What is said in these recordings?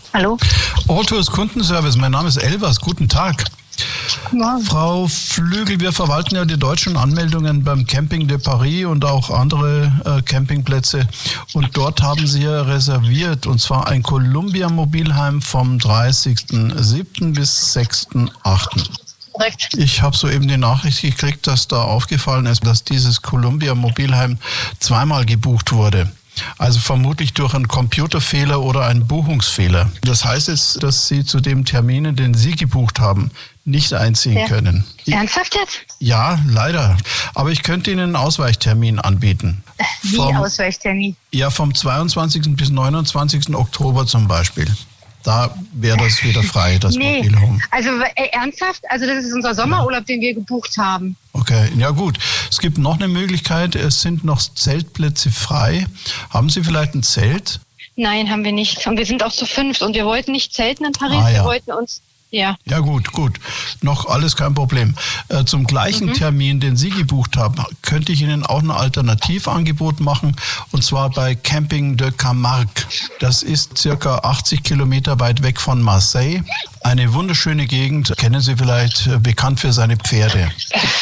Hallo? Alltours Kundenservice, mein Name ist Elvers, guten Tag. Ja. Frau Flügel, wir verwalten ja die deutschen Anmeldungen beim Camping de Paris und auch andere Campingplätze. Und dort haben Sie ja reserviert, und zwar ein Columbia Mobilheim vom 30.07. bis 6.08. Korrekt. Ich habe soeben die Nachricht gekriegt, dass da aufgefallen ist, dass dieses Columbia Mobilheim zweimal gebucht wurde. Also vermutlich durch einen Computerfehler oder einen Buchungsfehler. Das heißt jetzt, dass Sie zu dem Termin, den Sie gebucht haben, nicht einziehen können. Ernsthaft jetzt? Ja, leider. Aber ich könnte Ihnen einen Ausweichtermin anbieten. Wie Ausweichtermin? Ja, vom 22. bis 29. Oktober zum Beispiel. Da wäre das wieder frei, das Mobilhome. Also ernsthaft? Also das ist unser Sommerurlaub, den wir gebucht haben. Okay, ja gut. Es gibt noch eine Möglichkeit, es sind noch Zeltplätze frei. Haben Sie vielleicht ein Zelt? Nein, haben wir nicht. Und wir sind auch zu 5 und wir wollten nicht zelten in Paris, Ja. wir wollten uns... Ja. Ja gut. Noch alles kein Problem. Zum gleichen Termin, den Sie gebucht haben, könnte ich Ihnen auch ein Alternativangebot machen, und zwar bei Camping de Camargue. Das ist circa 80 Kilometer weit weg von Marseille. Eine wunderschöne Gegend, kennen Sie vielleicht, bekannt für seine Pferde.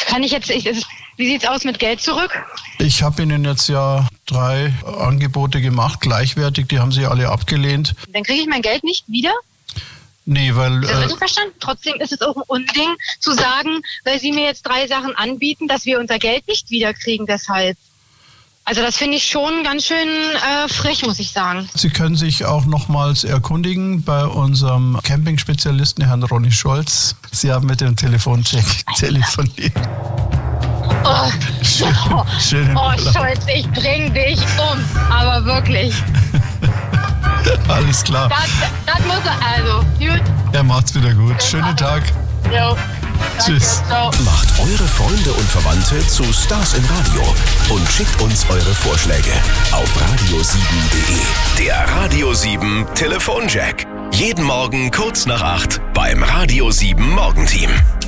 Wie sieht's aus mit Geld zurück? Ich habe Ihnen jetzt ja 3 Angebote gemacht, gleichwertig, die haben Sie alle abgelehnt. Dann kriege ich mein Geld nicht wieder? Nee, weil... Das ist verstanden. Trotzdem ist es auch ein Unding zu sagen, weil Sie mir jetzt 3 Sachen anbieten, dass wir unser Geld nicht wiederkriegen deshalb. Also das finde ich schon ganz schön frech, muss ich sagen. Sie können sich auch nochmals erkundigen bei unserem Camping-Spezialisten, Herrn Ronny Scholz. Sie haben mit dem Telefoncheck telefoniert. Oh, Schönen Urlaub. Scholz, ich bring dich um. Aber wirklich. Alles klar. Das muss er, also, gut. Er macht's wieder gut. Schönen Tag. Jo. Tschüss. Ciao. Macht eure Freunde und Verwandte zu Stars im Radio und schickt uns eure Vorschläge auf radio7.de. Der Radio 7 Telefonjack. Jeden Morgen kurz nach 8 beim Radio 7 Morgenteam.